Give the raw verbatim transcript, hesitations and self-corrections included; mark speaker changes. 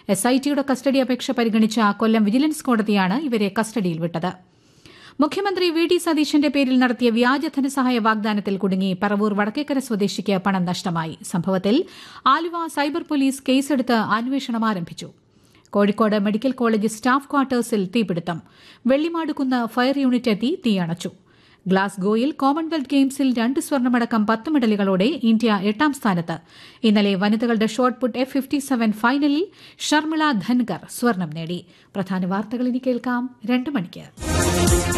Speaker 1: S I ടിയുടെ custody അപേക്ഷ പരിഗണിച്ച കൊല്ലം വിജിലൻസ് കോടതിയാണ് ഇവരെ കസ്റ്റഡിയിൽ വിട്ടത്. മുഖ്യമന്ത്രി വി ഡി സതീശന്റെ പേരിൽ നടത്തിയ വ്യാജ ധനസഹായ വാഗ്ദാനത്തിൽ കുടുങ്ങി പറവൂർ വടക്കേക്കര സ്വദേശിക്ക് പണം നഷ്ടമായി. സംഭവത്തിൽ ആലുവ സൈബർ പോലീസ് കേസെടുത്ത് അന്വേഷണം ആരംഭിച്ചു. കോഴിക്കോട് മെഡിക്കൽ കോളേജ് സ്റ്റാഫ് ക്വാർട്ടേഴ്സിൽ തീപിടുത്തം. വെള്ളിമാടുകുന്ന് ഫയർ യൂണിറ്റ് എത്തി തീയണച്ചു. ഗ്ലാസ്ഗോയിൽ കോമൺവെൽത്ത് ഗെയിംസിൽ രണ്ട് സ്വർണ്ണമടക്കം പത്ത് മെഡലുകളോടെ ഇന്ത്യ എട്ടാം സ്ഥാനത്ത്. ഇന്നലെ വനിതകളുടെ shot put F fifty seven ഫൈനലിൽ ഷർമിള ധൻകർ സ്വർണം നേടി. പ്രധാന വാർത്തകൾ ഇനി കേൾക്കാം രണ്ട് മണിക്ക്.